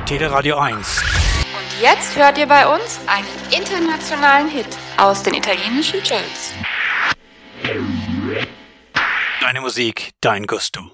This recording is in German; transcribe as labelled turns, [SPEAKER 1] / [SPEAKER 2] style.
[SPEAKER 1] Teleradio 1.
[SPEAKER 2] Und jetzt hört ihr bei uns einen internationalen Hit aus den italienischen Charts.
[SPEAKER 1] Deine Musik, dein Gusto.